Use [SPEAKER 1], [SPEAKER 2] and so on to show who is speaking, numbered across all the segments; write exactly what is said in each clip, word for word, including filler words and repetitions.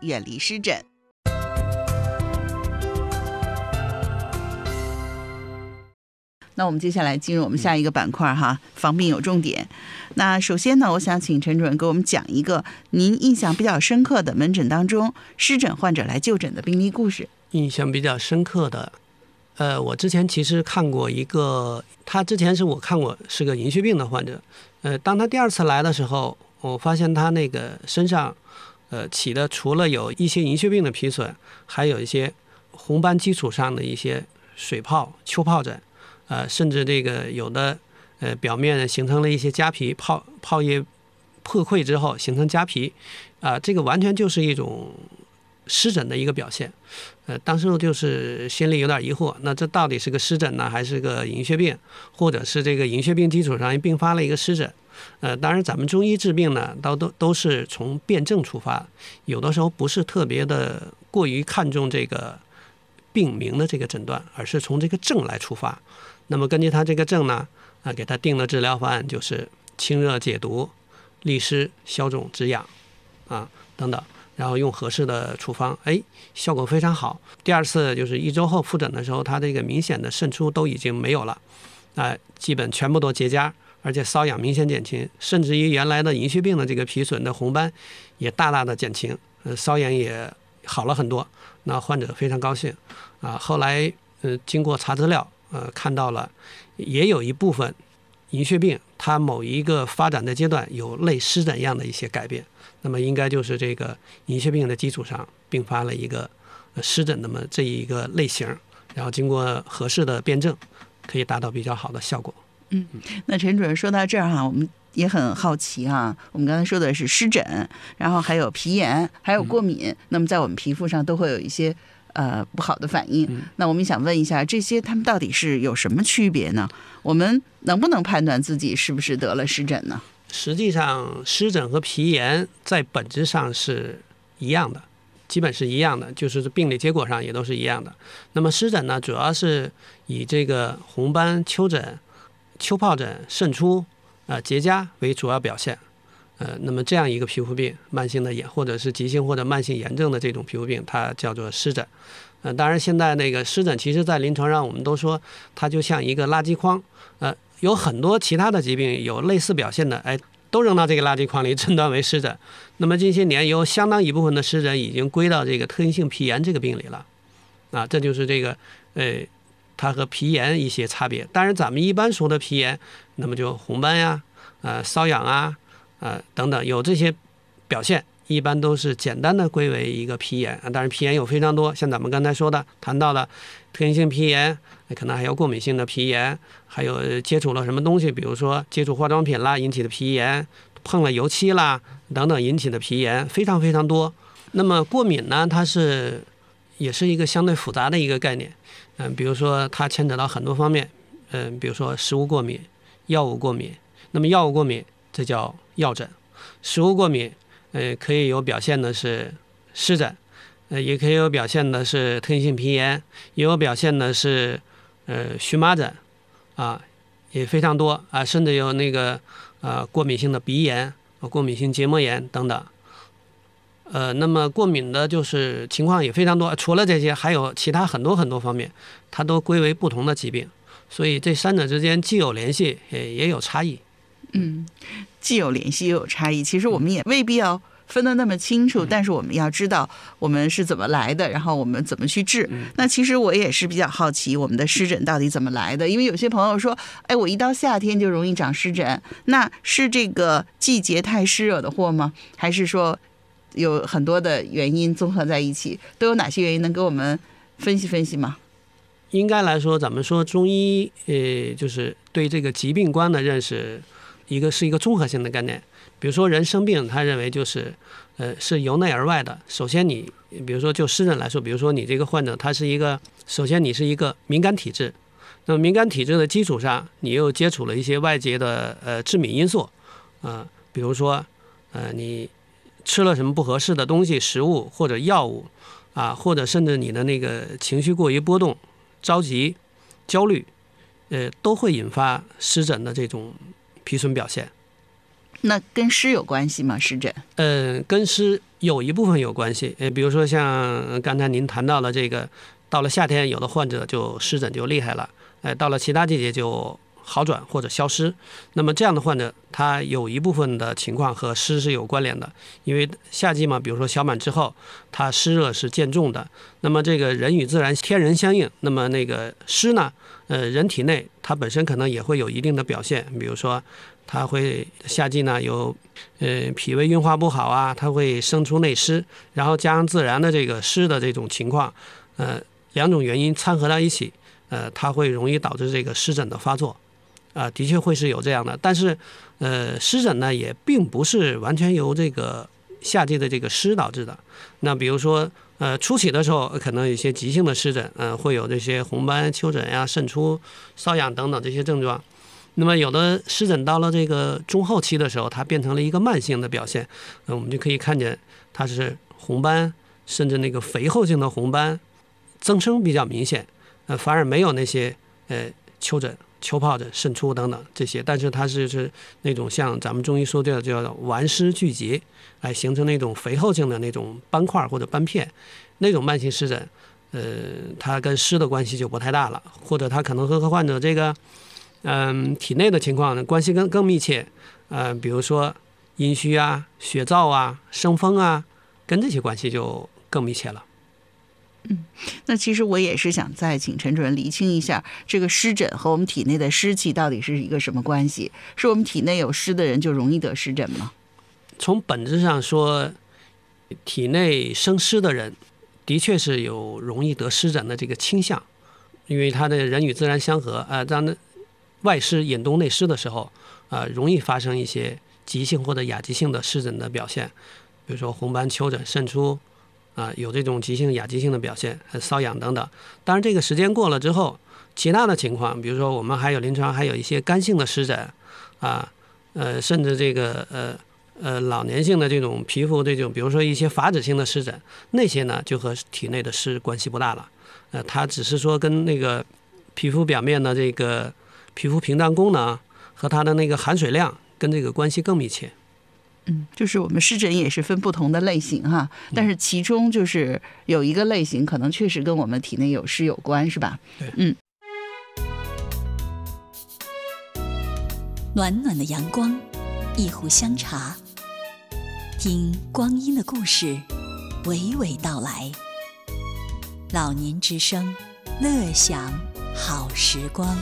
[SPEAKER 1] 远离湿疹。那我们接下来进入我们下一个板块哈，防病有重点。那首先呢，我想请陈主任给我们讲一个您印象比较深刻的门诊当中湿疹患者来就诊的病例故事。
[SPEAKER 2] 印象比较深刻的，呃，我之前其实看过一个，他之前是我看过是个银屑病的患者，呃，当他第二次来的时候，我发现他那个身上，呃，起的除了有一些银屑病的皮损，还有一些红斑基础上的一些水泡、丘疱疹。呃，甚至这个有的呃表面形成了一些痂皮，泡泡液破溃之后形成痂皮，啊、呃，这个完全就是一种湿疹的一个表现。呃，当时就是心里有点疑惑，那这到底是个湿疹呢，还是个银屑病，或者是这个银屑病基础上并发了一个湿疹？呃，当然咱们中医治病呢，都都都是从辨证出发，有的时候不是特别的过于看重这个病名的这个诊断，而是从这个症来出发。那么根据他这个症呢，啊，给他定了治疗方案，就是清热解毒、利湿、消肿、止痒，啊等等，然后用合适的处方，哎，效果非常好。第二次就是一周后复诊的时候，他这个明显的渗出都已经没有了，啊，基本全部都结痂，而且瘙痒明显减轻，甚至于原来的银屑病的这个皮损的红斑也大大的减轻，呃，瘙痒也好了很多。那患者非常高兴，啊，后来呃经过查资料。呃，看到了，也有一部分银屑病，它某一个发展的阶段有类湿疹一样的一些改变，那么应该就是这个银屑病的基础上并发了一个湿疹那么这一个类型，然后经过合适的辨证，可以达到比较好的效果。
[SPEAKER 1] 嗯，那陈主任说到这儿哈，我们也很好奇哈，我们刚才说的是湿疹，然后还有皮炎，还有过敏，嗯、那么在我们皮肤上都会有一些。呃，不好的反应。那我们想问一下，这些他们到底是有什么区别呢？我们能不能判断自己是不是得了湿疹呢？
[SPEAKER 2] 实际上，湿疹和皮炎在本质上是一样的，基本是一样的，就是病理结果上也都是一样的。那么湿疹呢，主要是以这个红斑、丘疹、丘疱疹、渗出、呃结痂为主要表现。呃，那么这样一个皮肤病，慢性的炎或者是急性或者慢性炎症的这种皮肤病，它叫做湿疹。呃，当然现在那个湿疹，其实在临床上我们都说它就像一个垃圾筐，呃，有很多其他的疾病有类似表现的，哎，都扔到这个垃圾筐里，诊断为湿疹。那么近些年有相当一部分的湿疹已经归到这个特应性皮炎这个病里了，啊，这就是这个呃，它和皮炎一些差别。当然咱们一般说的皮炎，那么就红斑呀，呃，瘙痒啊。呃，等等，有这些表现，一般都是简单的归为一个皮炎啊。当然，皮炎有非常多，像咱们刚才说的谈到的特应性皮炎，可能还有过敏性的皮炎，还有接触了什么东西，比如说接触化妆品啦引起的皮炎，碰了油漆啦等等引起的皮炎，非常非常多。那么过敏呢，它是也是一个相对复杂的一个概念，嗯、呃，比如说它牵扯到很多方面，嗯、呃，比如说食物过敏、药物过敏。那么药物过敏，这叫药疹。食物过敏，呃，可以有表现的是湿疹，呃，也可以有表现的是特应性皮炎，也有表现的是呃荨麻疹，啊，也非常多啊，甚至有那个呃过敏性的鼻炎、过敏性结膜炎等等。呃，那么过敏的就是情况也非常多，除了这些，还有其他很多很多方面，它都归为不同的疾病，所以这三者之间既有联系，也也有差异。
[SPEAKER 1] 嗯，既有联系又有差异，其实我们也未必要分得那么清楚，但是我们要知道我们是怎么来的，然后我们怎么去治。那其实我也是比较好奇我们的湿疹到底怎么来的，因为有些朋友说，哎，我一到夏天就容易长湿疹，那是这个季节太湿惹的祸吗？还是说有很多的原因综合在一起？都有哪些原因能给我们分析分析吗？
[SPEAKER 2] 应该来说，咱们说中医，呃，就是对这个疾病观的认识，一个是一个综合性的概念。比如说人生病，他认为就是呃是由内而外的。首先你比如说就湿疹来说，比如说你这个患者他是一个，首先你是一个敏感体质，那么敏感体质的基础上，你又接触了一些外界的呃致敏因素，呃比如说呃你吃了什么不合适的东西、食物或者药物啊，或者甚至你的那个情绪过于波动、着急、焦虑，呃都会引发湿疹的这种皮损表现。
[SPEAKER 1] 那跟湿有关系吗？湿疹？
[SPEAKER 2] 呃，跟湿有一部分有关系。呃，比如说像刚才您谈到的这个，到了夏天，有的患者就湿疹就厉害了，呃，到了其他季节就好转或者消失。那么这样的患者，他有一部分的情况和湿是有关联的，因为夏季嘛，比如说小满之后，它湿热是渐重的。那么这个人与自然天人相应，那么那个湿呢，呃，人体内它本身可能也会有一定的表现，比如说它会夏季呢有呃脾胃运化不好啊，它会生出内湿，然后加上自然的这个湿的这种情况，呃，两种原因掺合到一起，呃，它会容易导致这个湿疹的发作。啊、呃，的确会是有这样的，但是，呃，湿疹呢也并不是完全由这个夏季的这个湿导致的。那比如说，呃，初期的时候可能有一些急性的湿疹，嗯、呃，会有这些红斑、丘疹呀、渗出、瘙痒等等这些症状。那么有的湿疹到了这个中后期的时候，它变成了一个慢性的表现，呃、我们就可以看见它是红斑，甚至那个肥厚性的红斑增生比较明显，呃，反而没有那些呃丘疹。丘疱疹、渗出等等这些，但是它是是那种像咱们中医说的叫顽湿聚集，来形成那种肥厚性的那种斑块或者斑片，那种慢性湿疹，呃，它跟湿的关系就不太大了，或者它可能和患者这个，嗯、呃，体内的情况呢关系更更密切，呃，比如说阴虚啊、血燥啊、生风啊，跟这些关系就更密切了。
[SPEAKER 1] 嗯，那其实我也是想再请陈主任厘清一下，这个湿疹和我们体内的湿气到底是一个什么关系？是我们体内有湿的人就容易得湿疹吗？
[SPEAKER 2] 从本质上说，体内生湿的人的确是有容易得湿疹的这个倾向，因为他的人与自然相合啊，当外湿引动内湿的时候啊，容易发生一些急性或者亚急性的湿疹的表现，比如说红斑、丘疹、渗出。啊，有这种急性、亚急性的表现，瘙痒等等。当然，这个时间过了之后，其他的情况，比如说我们还有临床还有一些干性的湿疹，啊，呃，甚至这个呃呃老年性的这种皮肤这种，比如说一些发脂性的湿疹，那些呢就和体内的湿关系不大了。呃，它只是说跟那个皮肤表面的这个皮肤屏障功能和它的那个含水量跟这个关系更密切。
[SPEAKER 1] 嗯，就是我们湿疹也是分不同的类型哈，但是其中就是有一个类型可能确实跟我们体内有湿有关，是吧？
[SPEAKER 2] 对，
[SPEAKER 1] 嗯。
[SPEAKER 3] 暖暖的阳光，一壶香茶，听光阴的故事，娓娓道来。老年之声，乐享好时光。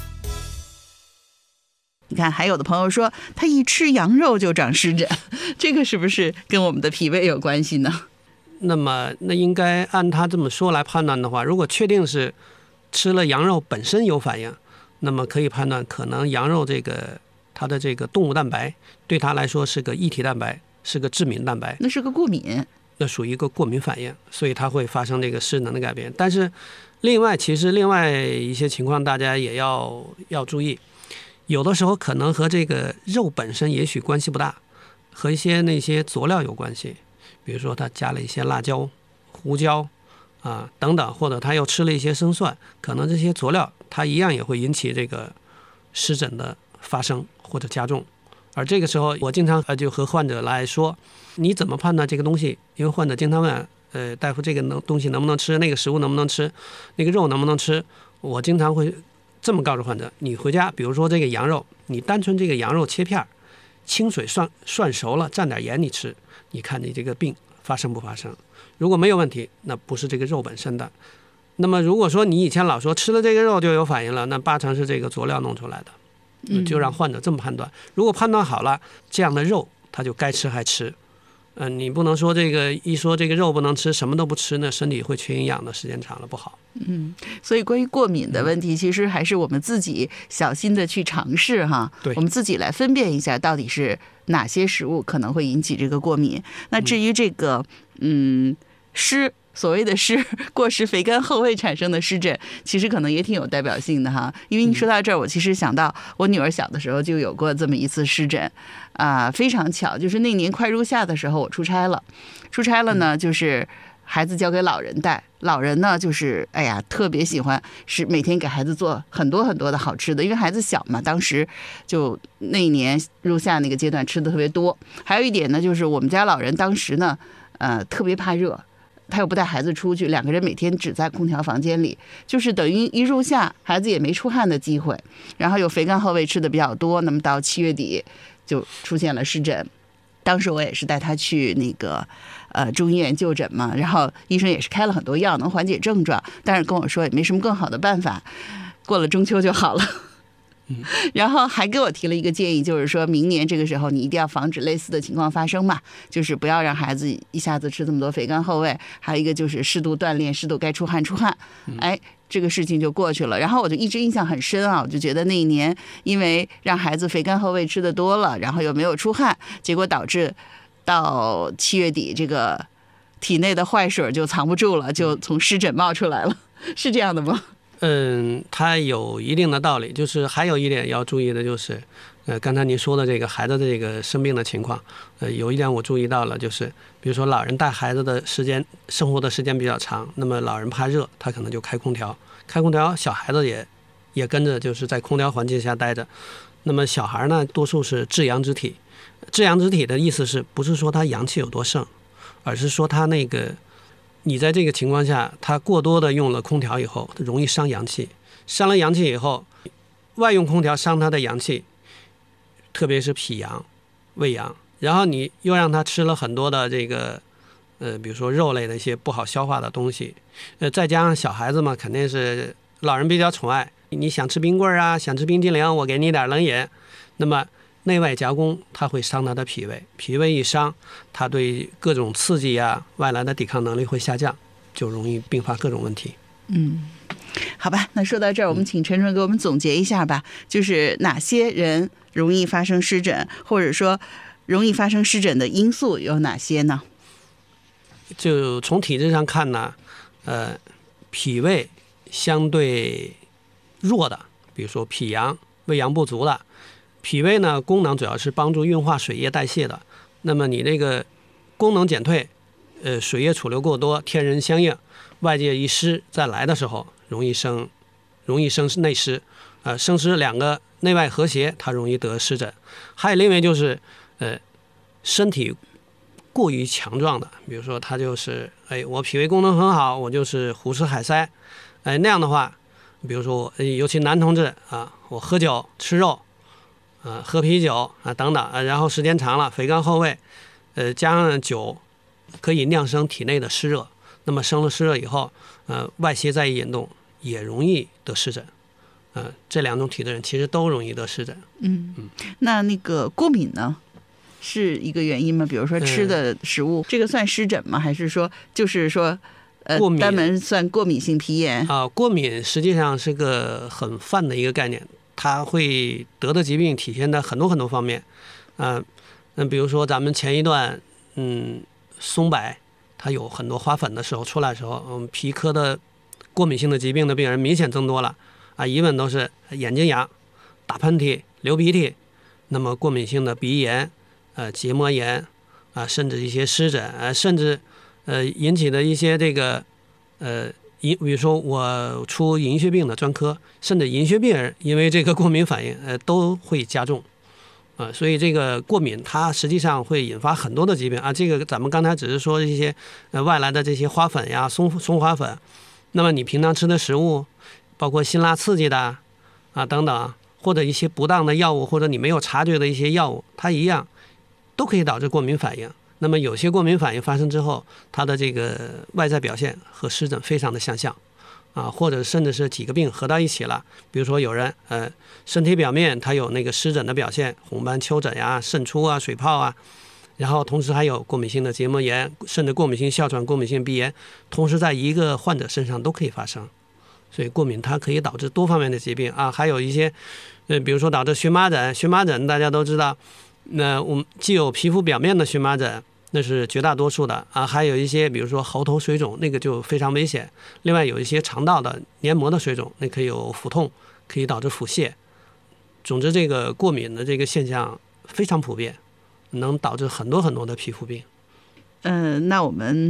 [SPEAKER 1] 你看，还有的朋友说他一吃羊肉就长湿疹，这个是不是跟我们的脾胃有关系呢？
[SPEAKER 2] 那么，那应该按他这么说来判断的话，如果确定是吃了羊肉本身有反应，那么可以判断可能羊肉这个它的这个动物蛋白对他来说是个异体蛋白，是个致敏蛋白，
[SPEAKER 1] 那是个过敏，
[SPEAKER 2] 那属于一个过敏反应，所以它会发生这个湿能的改变。但是，另外其实另外一些情况大家也要要注意。有的时候可能和这个肉本身也许关系不大，和一些那些佐料有关系，比如说他加了一些辣椒、胡椒啊等等，或者他又吃了一些生蒜，可能这些佐料它一样也会引起这个湿疹的发生或者加重。而这个时候我经常呃就和患者来说，你怎么判断这个东西？因为患者经常问，呃，大夫这个能东西能不能吃，那个食物能不能吃，那个肉能不能吃？我经常会这么告诉患者，你回家比如说这个羊肉，你单纯这个羊肉切片，清水涮涮熟了，蘸点盐你吃，你看你这个病发生不发生？如果没有问题，那不是这个肉本身的。那么如果说你以前老说吃了这个肉就有反应了，那八成是这个佐料弄出来的，就让患者这么判断。如果判断好了，这样的肉他就该吃还吃。嗯、呃，你不能说这个一说这个肉不能吃，什么都不吃，那身体会缺营养的，时间长了不好。
[SPEAKER 1] 嗯，所以关于过敏的问题，其实还是我们自己小心的去尝试哈。
[SPEAKER 2] 对，
[SPEAKER 1] 我们自己来分辨一下到底是哪些食物可能会引起这个过敏。那至于这个嗯湿。所谓的湿过湿肥甘厚胃产生的湿疹，其实可能也挺有代表性的哈。因为你说到这儿，我其实想到我女儿小的时候就有过这么一次湿疹，啊、呃，非常巧，就是那年快入夏的时候，我出差了，出差了呢，就是孩子交给老人带，老人呢就是哎呀特别喜欢是每天给孩子做很多很多的好吃的，因为孩子小嘛，当时就那一年入夏那个阶段吃的特别多。还有一点呢，就是我们家老人当时呢，呃特别怕热，他又不带孩子出去，两个人每天只在空调房间里，就是等于一入夏孩子也没出汗的机会，然后有肥甘厚味吃的比较多，那么到七月底就出现了湿疹。当时我也是带他去那个呃中医院就诊嘛，然后医生也是开了很多药能缓解症状，但是跟我说也没什么更好的办法，过了中秋就好了。然后还给我提了一个建议，就是说明年这个时候你一定要防止类似的情况发生嘛，就是不要让孩子一下子吃这么多肥甘厚味，还有一个就是适度锻炼，适度该出汗出汗。哎，这个事情就过去了。然后我就一直印象很深啊，我就觉得那一年因为让孩子肥甘厚味吃的多了，然后又没有出汗，结果导致到七月底这个体内的坏水就藏不住了，就从湿疹冒出来了，是这样的吗？
[SPEAKER 2] 嗯，它有一定的道理，就是还有一点要注意的就是，呃，刚才您说的这个孩子的这个生病的情况，呃，有一点我注意到了，就是比如说老人带孩子的时间生活的时间比较长，那么老人怕热，他可能就开空调，开空调，小孩子也也跟着就是在空调环境下待着。那么小孩呢，多数是至阳之体，至阳之体的意思是不是说他阳气有多盛，而是说他那个。你在这个情况下，他过多的用了空调以后，容易伤阳气，伤了阳气以后，外用空调伤他的阳气，特别是脾阳、胃阳，然后你又让他吃了很多的这个，呃，比如说肉类的一些不好消化的东西，呃，再加上小孩子嘛，肯定是老人比较宠爱，你想吃冰棍啊，想吃冰激凌，我给你点冷饮，那么。内外夹攻，它会伤他的脾胃，脾胃一伤，他对各种刺激啊、外来的抵抗能力会下降，就容易并发各种问题。
[SPEAKER 1] 嗯，好吧，那说到这儿，我们请陈纯给我们总结一下吧，就是哪些人容易发生湿疹，或者说容易发生湿疹的因素有哪些呢？
[SPEAKER 2] 就从体质上看呢，呃，脾胃相对弱的，比如说脾阳、胃阳不足的。脾胃呢，功能主要是帮助运化水液代谢的。那么你那个功能减退，呃，水液储留过多，天人相应，外界一湿再来的时候，容易生，容易生内湿，呃，生湿两个内外和谐，它容易得湿疹。还有另外就是，呃，身体过于强壮的，比如说他就是，哎，我脾胃功能很好，我就是胡吃海塞，哎，那样的话，比如说我，尤其男同志啊，我喝酒吃肉。呃，喝啤酒啊等等啊，然后时间长了，肥甘厚味，呃，加上酒，可以酿生体内的湿热。那么生了湿热以后，呃，外邪再一引动，也容易得湿疹。呃，这两种体质人其实都容易得湿疹。
[SPEAKER 1] 嗯嗯，那那个过敏呢，是一个原因吗？比如说吃的食物，嗯、这个算湿疹吗？还是说就是说，呃，
[SPEAKER 2] 过敏
[SPEAKER 1] 单门算过敏性皮炎
[SPEAKER 2] 啊、呃？过敏实际上是个很泛的一个概念。它会得的疾病体现在很多很多方面，嗯、呃，比如说咱们前一段，嗯，松柏，它有很多花粉的时候出来的时候，嗯，皮科的过敏性的疾病的病人明显增多了，啊，一问都是眼睛痒、打喷嚏、流鼻涕，那么过敏性的鼻炎、呃结膜炎啊，甚至一些湿疹，呃，甚至呃引起的一些这个呃。比如说我出银屑病的专科，甚至银屑病人因为这个过敏反应，呃，都会加重，啊、呃，所以这个过敏它实际上会引发很多的疾病啊。这个咱们刚才只是说一些呃外来的这些花粉呀、松松花粉，那么你平常吃的食物，包括辛辣刺激的啊等等，或者一些不当的药物，或者你没有察觉的一些药物，它一样都可以导致过敏反应。那么有些过敏反应发生之后，它的这个外在表现和湿疹非常的相像，啊，或者甚至是几个病合到一起了。比如说有人呃身体表面它有那个湿疹的表现，红斑丘疹呀、渗出啊、水泡啊，然后同时还有过敏性的结膜炎，甚至过敏性哮喘、过敏性鼻炎，同时在一个患者身上都可以发生。所以过敏它可以导致多方面的疾病啊，还有一些呃比如说导致荨麻疹，荨麻疹大家都知道，那我们既有皮肤表面的荨麻疹。那是绝大多数的啊，还有一些比如说喉头水肿，那个就非常危险。另外有一些肠道的黏膜的水肿，那可以有腹痛，可以导致腹泻。总之，这个过敏的这个现象非常普遍，能导致很多很多的皮肤病。
[SPEAKER 1] 嗯、呃，那我们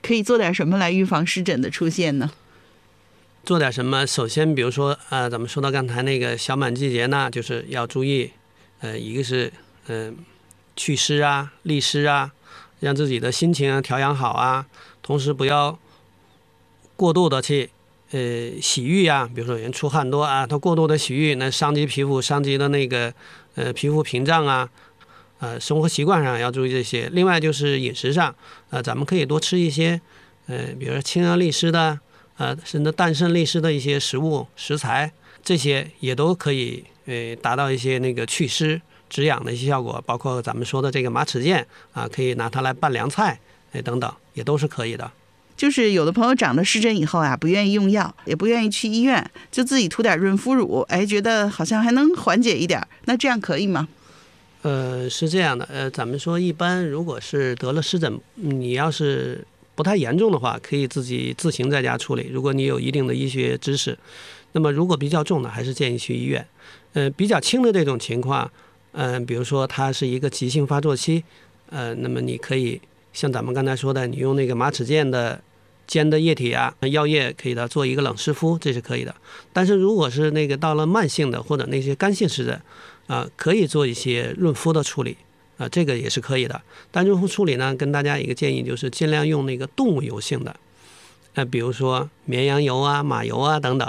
[SPEAKER 1] 可以做点什么来预防湿疹的出现呢？
[SPEAKER 2] 做点什么？首先，比如说，呃，咱们说到刚才那个小满季节呢，就是要注意，呃，一个是，嗯、呃，祛湿啊、利湿啊，让自己的心情啊调养好啊，同时不要过度的去，呃，洗浴啊，比如说有人出汗多啊，他过度的洗浴，那伤及皮肤，伤及的那个，呃，皮肤屏障啊，呃，生活习惯上要注意这些。另外就是饮食上，呃，咱们可以多吃一些，呃，比如说清热利湿的。呃，甚至淡渗利湿的一些食物食材，这些也都可以呃达到一些那个祛湿止痒的一些效果。包括咱们说的这个马齿苋啊，可以拿它来拌凉菜，哎等等，也都是可以的。
[SPEAKER 1] 就是有的朋友长了湿疹以后啊，不愿意用药，也不愿意去医院，就自己涂点润肤乳，哎，觉得好像还能缓解一点，那这样可以吗？
[SPEAKER 2] 呃，是这样的，呃，咱们说一般如果是得了湿疹，你要是不太严重的话，可以自己自行在家处理。如果你有一定的医学知识，那么如果比较重的，还是建议去医院。呃，比较轻的这种情况，嗯、呃，比如说它是一个急性发作期，呃，那么你可以像咱们刚才说的，你用那个马齿苋的煎的液体啊，药液可以的做一个冷湿敷，这是可以的。但是如果是那个到了慢性的或者那些干性湿疹，啊、呃，可以做一些润肤的处理。啊，这个也是可以的。但润肤处理呢，跟大家一个建议就是尽量用那个动物油性的，呃，比如说绵羊油啊、马油啊等等，